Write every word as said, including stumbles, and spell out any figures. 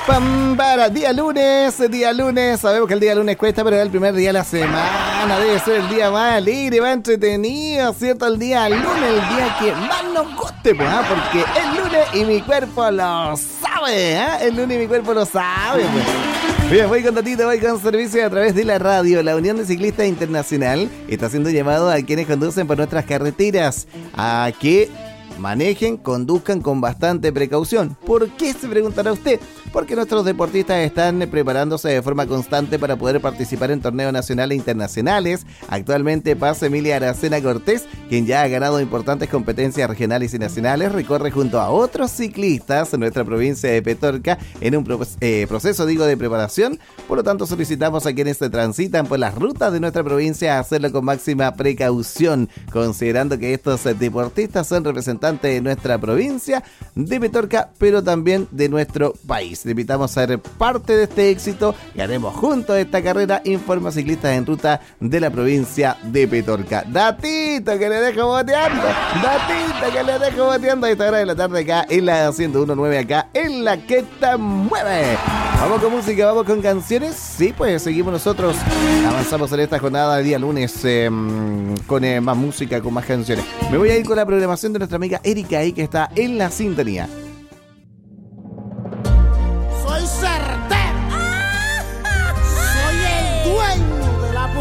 Pam, para, día lunes, día lunes. Sabemos que el día lunes cuesta, pero es el primer día de la semana. Debe ser el día más alegre, más entretenido, ¿cierto? El día lunes, el día que más nos guste, pues, ¿eh? Porque es lunes y mi cuerpo lo sabe, ¿eh? El lunes y mi cuerpo lo sabe, pues. Bien, voy con datito, voy con servicio a través de la radio. La Unión de Ciclistas Internacional está haciendo llamado a quienes conducen por nuestras carreteras a que manejen, conduzcan con bastante precaución. ¿Por qué? Se preguntará usted. Porque nuestros deportistas están preparándose de forma constante para poder participar en torneos nacionales e internacionales. Actualmente pasa Emilia Aracena Cortés, quien ya ha ganado importantes competencias regionales y nacionales, recorre junto a otros ciclistas en nuestra provincia de Petorca en un pro- eh, proceso digo de preparación. Por lo tanto, solicitamos a quienes se transitan por las rutas de nuestra provincia a hacerlo con máxima precaución, considerando que estos deportistas son representantes de nuestra provincia de Petorca, pero también de nuestro país. Te invitamos a ser parte de este éxito y haremos juntos esta carrera. Informa Ciclistas en Ruta de la provincia de Petorca. Datito que le dejo boteando, datito que le dejo boteando a esta hora de la tarde acá en la ciento uno punto nueve, acá en la que te mueve. Vamos con música, vamos con canciones. Sí, pues seguimos nosotros. Avanzamos en esta jornada de día lunes eh, con eh, más música, con más canciones. Me voy a ir con la programación de nuestra amiga Erika ahí, que está en la sintonía.